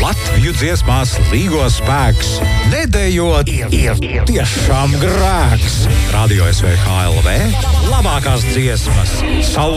Latviju dziesmās līgo spēks. Nedējot ir tiešām grēks. Radio SVH LV labākās dziesmas.